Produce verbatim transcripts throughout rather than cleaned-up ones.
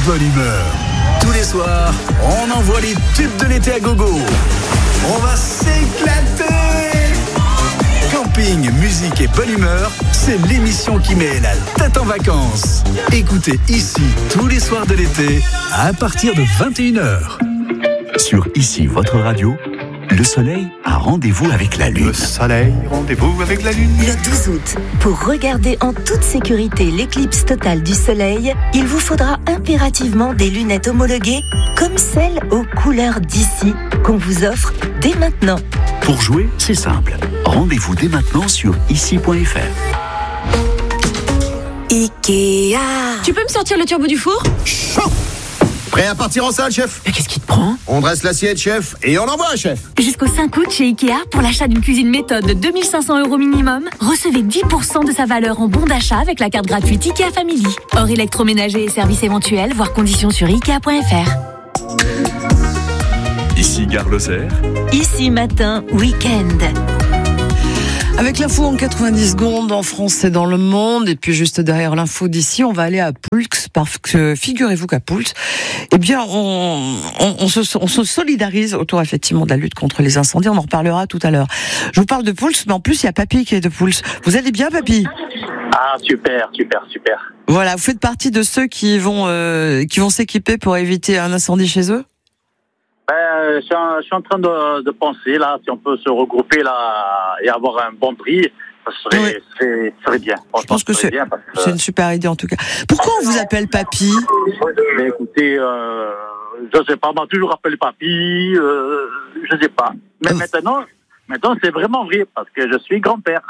bonne humeur. Tous les soirs, on envoie les tubes de l'été à gogo. On va s'éclater. Camping, musique et bonne humeur, c'est l'émission qui met la tête en vacances. Écoutez ici tous les soirs de l'été à partir de vingt et une heures. Sur Ici, votre radio, le soleil a rendez-vous avec la lune. Le soleil, rendez-vous avec la lune. Le douze août, pour regarder en toute sécurité l'éclipse totale du soleil, il vous faudra impérativement des lunettes homologuées comme celles aux couleurs d'ici qu'on vous offre dès maintenant. Pour jouer, c'est simple. Rendez-vous dès maintenant sur ici point f r. Ikea. Tu peux me sortir le turbo du four ? Chaud. Prêt à partir en salle, chef ? Mais qu'est-ce qui te prend ? On dresse l'assiette, chef, et on envoie, chef. Jusqu'au cinq août chez Ikea, pour l'achat d'une cuisine méthode de deux mille cinq cents euros minimum, recevez dix pour cent de sa valeur en bon d'achat avec la carte gratuite Ikea Family. Hors électroménager et services éventuels, voire conditions sur ikea point f r. Ici Gare Lozère. Ici matin, week-end. Avec l'info en quatre-vingt-dix secondes en France et dans le monde, et puis juste derrière l'info d'ici, on va aller à Poulx, parce que figurez-vous qu'à Poulx, eh bien, on, on, on, se, on se solidarise autour effectivement de la lutte contre les incendies. On en reparlera tout à l'heure. Je vous parle de Poulx, mais en plus il y a Papy qui est de Poulx. Vous allez bien, Papy ? Ah, super, super, super. Voilà, vous faites partie de ceux qui vont euh, qui vont s'équiper pour éviter un incendie chez eux ? Ben, je, suis en, je suis en train de, de penser, là, si on peut se regrouper là et avoir un bon prix, ça serait, oui. serait, serait bien. Je pense que c'est, que c'est une super idée en tout cas. Pourquoi on vous appelle Papy ? Mais écoutez, euh, je sais pas, on m'a toujours appelé Papy, euh, je sais pas. Mais euh... maintenant... Maintenant, c'est vraiment vrai, parce que je suis grand-père.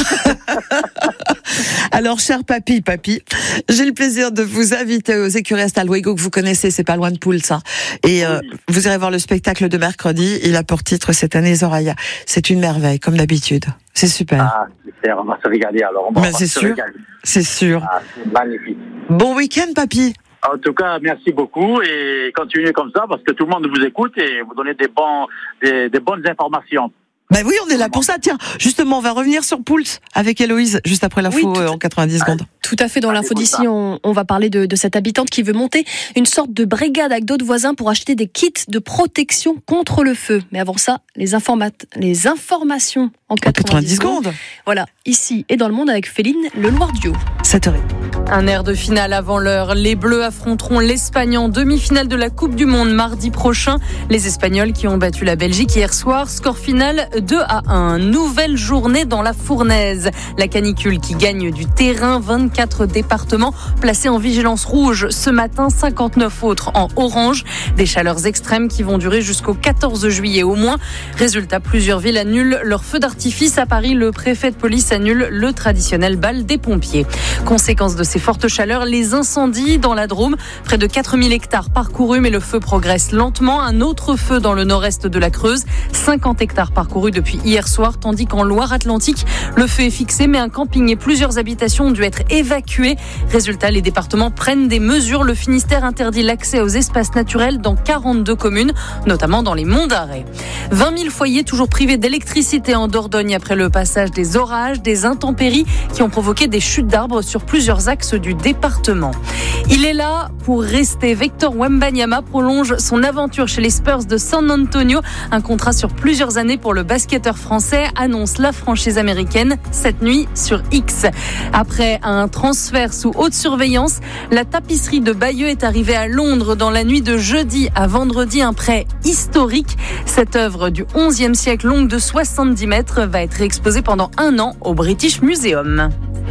Alors, cher papy, papy, j'ai le plaisir de vous inviter aux écuries Astalwego que vous connaissez, c'est pas loin de Poulx, ça. Et euh, oui. Vous irez voir le spectacle de mercredi. Il a pour titre cette année Zoraya. C'est une merveille, comme d'habitude. C'est super. Ah, super, on va se régaler alors. On va, Mais on va c'est se sûr, régaler. c'est sûr. Ah, c'est magnifique. Bon week-end, papy. En tout cas, merci beaucoup et continuez comme ça, parce que tout le monde vous écoute et vous donnez des, bons, des, des bonnes informations. Ben oui, on est là pour ça. Tiens, justement, on va revenir sur Poulx avec Héloïse, juste après l'info oui, euh, en quatre-vingt-dix secondes. Tout à fait, dans l'info d'ici, on, on va parler de, de cette habitante qui veut monter une sorte de brigade avec d'autres voisins pour acheter des kits de protection contre le feu. Mais avant ça, les, informa- les informations en quatre-vingt-dix secondes. Voilà, ici et dans le monde avec Féline Leloir-Dio. sept heures. Un air de finale avant l'heure. Les Bleus affronteront l'Espagne en demi-finale de la Coupe du Monde mardi prochain. Les Espagnols qui ont battu la Belgique hier soir. Score final deux à un. Nouvelle journée dans la fournaise. La canicule qui gagne du terrain. vingt-quatre départements placés en vigilance rouge. Ce matin, cinquante-neuf autres en orange. Des chaleurs extrêmes qui vont durer jusqu'au quatorze juillet au moins. Résultat, plusieurs villes annulent leur feu d'artifice. À Paris, le préfet de police annule le traditionnel bal des pompiers. Conséquence de ces fortes chaleurs, les incendies dans la Drôme. Près de quatre mille hectares parcourus, mais le feu progresse lentement. Un autre feu dans le nord-est de la Creuse. cinquante hectares parcourus depuis hier soir, tandis qu'en Loire-Atlantique, le feu est fixé, mais un camping et plusieurs habitations ont dû être évacuées. Résultat, les départements prennent des mesures. Le Finistère interdit l'accès aux espaces naturels dans quarante-deux communes, notamment dans les monts d'Arrée. vingt mille foyers toujours privés d'électricité en Dordogne après le passage des orages, des intempéries qui ont provoqué des chutes d'arbres sur plusieurs axes du département. Il est là pour rester. Victor Wembanyama prolonge son aventure chez les Spurs de San Antonio. Un contrat sur plusieurs années pour le basketteur français, annonce la franchise américaine cette nuit sur X. Après un transfert sous haute surveillance, la tapisserie de Bayeux est arrivée à Londres dans la nuit de jeudi à vendredi. Un prêt historique. Cette œuvre du onzième siècle, longue de soixante-dix mètres, va être exposée pendant un an au British Museum.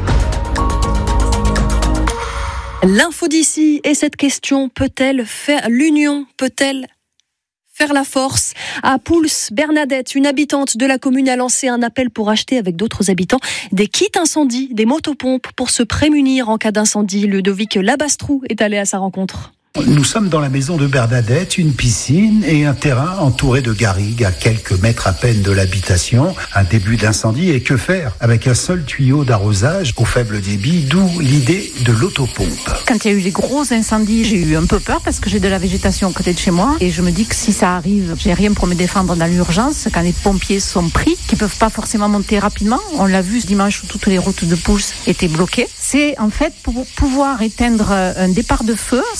L'info d'ici et cette question, peut-elle faire l'union ? Peut-elle faire la force ? À Poulx, Bernadette, une habitante de la commune, a lancé un appel pour acheter avec d'autres habitants des kits incendie, des motopompes pour se prémunir en cas d'incendie. Ludovic Labastrou est allé à sa rencontre. Nous sommes dans la maison de Bernadette, une piscine et un terrain entouré de garrigues à quelques mètres à peine de l'habitation. Un début d'incendie, et que faire avec un seul tuyau d'arrosage au faible débit, d'où l'idée de l'autopompe. Quand il y a eu les gros incendies, j'ai eu un peu peur parce que j'ai de la végétation à côté de chez moi et je me dis que si ça arrive, j'ai rien pour me défendre dans l'urgence. Quand les pompiers sont pris, qui peuvent pas forcément monter rapidement, on l'a vu ce dimanche où toutes les routes de Poulx étaient bloquées. C'est en fait pour pouvoir éteindre un départ de feu sans me submerger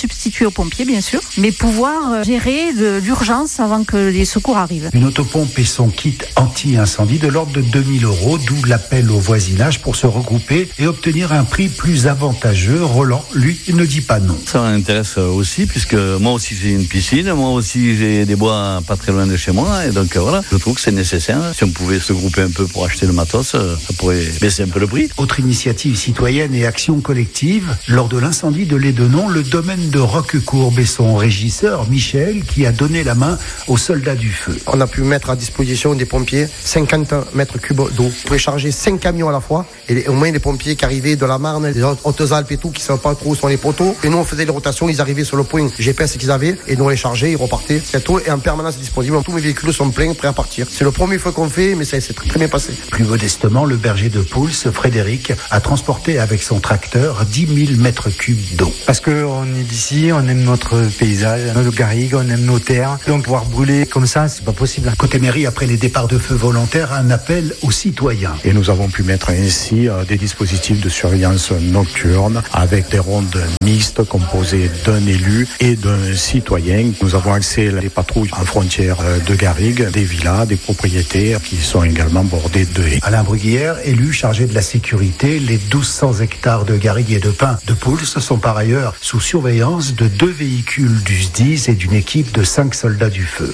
substituer aux pompiers, bien sûr, mais pouvoir gérer de l'urgence avant que les secours arrivent. Une autopompe et son kit anti-incendie de l'ordre de deux mille euros, d'où l'appel au voisinage pour se regrouper et obtenir un prix plus avantageux. Roland, lui, ne dit pas non. Ça m'intéresse aussi, puisque moi aussi j'ai une piscine, moi aussi j'ai des bois pas très loin de chez moi, et donc voilà, je trouve que c'est nécessaire. Si on pouvait se grouper un peu pour acheter le matos, ça pourrait baisser un peu le prix. Autre initiative citoyenne et action collective, lors de l'incendie de l'Édenon, le domaine de Roquecourbe et son régisseur, Michel, qui a donné la main aux soldats du feu. On a pu mettre à disposition des pompiers cinquante mètres cubes d'eau. On pouvait charger cinq camions à la fois, et au moins les pompiers qui arrivaient de la Marne, des Hautes-Alpes et tout, qui ne savaient pas trop où sont les poteaux. Et nous, on faisait les rotations, ils arrivaient sur le point G P S qu'ils avaient, et nous on les chargeait, ils repartaient. Cette eau est en permanence disponible. Tous mes véhicules sont pleins, prêts à partir. C'est le premier feu qu'on fait, mais ça s'est très, très bien passé. Plus modestement, le berger de Pouls, Frédéric, a transporté avec son tracteur dix mille mètres cubes d'eau. Parce qu'on est d'ici, on aime notre paysage, notre garrigue, on aime nos terres. Donc pouvoir brûler comme ça, c'est pas possible. Côté mairie, après les départs de feu volontaires, un appel aux citoyens. Et nous avons pu mettre ainsi euh, des dispositifs de surveillance nocturne avec des rondes mixtes composées d'un élu et d'un citoyen. Nous avons accès à des patrouilles en frontière de garrigue, des villas, des propriétés qui sont également bordées de haies. Alain Bruguière, élu chargé de la sécurité, les douze cents hectares de garrigue et de pins de Pouls sont par ailleurs sous surveillance de deux véhicules du S D I S et d'une équipe de cinq soldats du feu.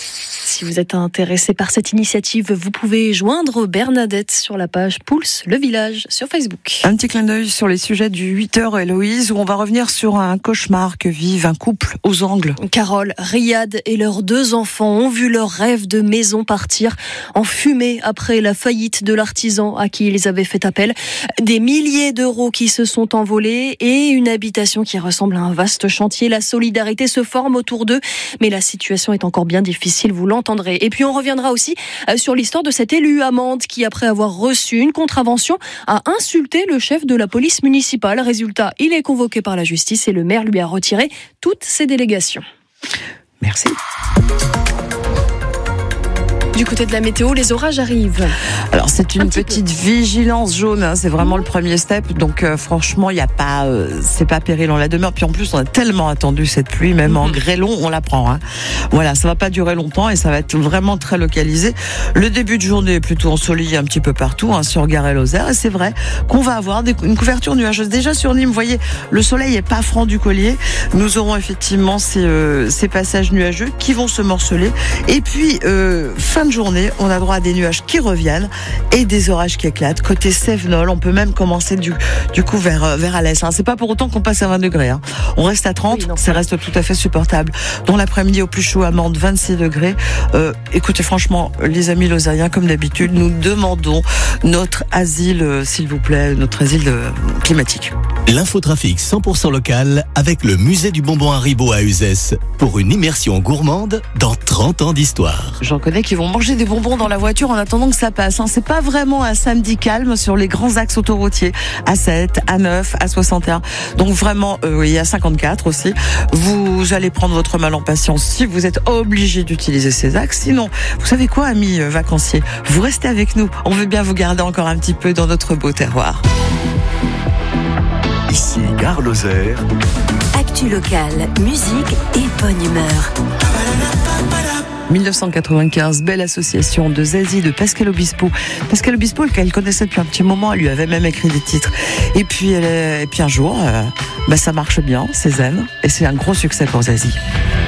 Si vous êtes intéressé par cette initiative, vous pouvez joindre Bernadette sur la page Pouls, le village, sur Facebook. Un petit clin d'œil sur les sujets du huit heures, Héloïse, où on va revenir sur un cauchemar que vivent un couple aux Angles. Carole, Riyad et leurs deux enfants ont vu leur rêve de maison partir en fumée après la faillite de l'artisan à qui ils avaient fait appel. Des milliers d'euros qui se sont envolés et une habitation qui ressemble à un vaste chantier. La solidarité se forme autour d'eux, mais la situation est encore bien difficile, vous l'entendrez. Et puis on reviendra aussi sur l'histoire de cet élu à Mantes qui, après avoir reçu une contravention, a insulté le chef de la police municipale. Résultat, il est convoqué par la justice et le maire lui a retiré toutes ses délégations. Merci. Du côté de la météo, les orages arrivent. Alors c'est une petite peu. vigilance jaune, hein, c'est vraiment le premier step. Donc euh, franchement, il y a pas, euh, c'est pas péril en la demeure. Puis en plus, on a tellement attendu cette pluie, même mm-hmm. en grêlon, on la prend. Hein. Voilà, ça va pas durer longtemps et ça va être vraiment très localisé. Le début de journée est plutôt ensoleillé un petit peu partout, hein, sur Gare et Lozère. Et c'est vrai qu'on va avoir des, une couverture nuageuse. Déjà sur Nîmes, vous voyez, le soleil est pas franc du collier. Nous aurons effectivement ces, euh, ces passages nuageux qui vont se morceler. Et puis euh, fin de journée, on a droit à des nuages qui reviennent et des orages qui éclatent. Côté Sévenol, on peut même commencer du, du coup vers, vers Alès. Hein. C'est pas pour autant qu'on passe à vingt degrés. Hein. On reste à trente, oui, non, ça reste tout à fait supportable. Dans l'après-midi, au plus chaud à Mantes, vingt-six degrés. Euh, écoutez, franchement, les amis lozériens, comme d'habitude, nous demandons notre asile, euh, s'il vous plaît, notre asile euh, climatique. L'infotrafic cent pour cent local avec le musée du bonbon Haribo à Uzès pour une immersion gourmande dans trente ans d'histoire. J'en connais qui vont manger des bonbons dans la voiture en attendant que ça passe. Hein. C'est pas vraiment un samedi calme sur les grands axes autoroutiers A sept, A neuf, A soixante et un. Donc vraiment, euh, et A cinquante-quatre aussi. Vous allez prendre votre mal en patience si vous êtes obligé d'utiliser ces axes. Sinon, vous savez quoi, amis vacanciers, vous restez avec nous. On veut bien vous garder encore un petit peu dans notre beau terroir. Ici, Gare Lozère. Actu locale, musique et bonne humeur. dix-neuf cent quatre-vingt-quinze, belle association de Zazie, de Pascal Obispo. Pascal Obispo, qu'elle connaissait depuis un petit moment, elle lui avait même écrit des titres. Et puis, elle, et puis un jour, euh, bah ça marche bien, c'est zen, et c'est un gros succès pour Zazie.